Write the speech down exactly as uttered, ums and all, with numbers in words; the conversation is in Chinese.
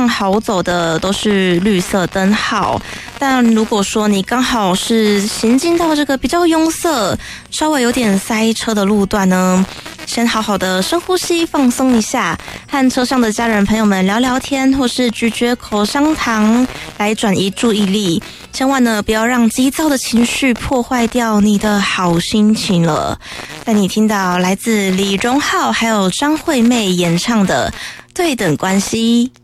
上好走的都是绿色灯号，但如果说你刚好是行进到这个比较拥塞、稍微有点塞车的路段呢，先好好的深呼吸，放松一下，和车上的家人朋友们聊聊天，或是咀嚼口香糖来转移注意力。千万呢，不要让急躁的情绪破坏掉你的好心情了。带你听到来自李荣浩还有张惠妹演唱的《对等关系》。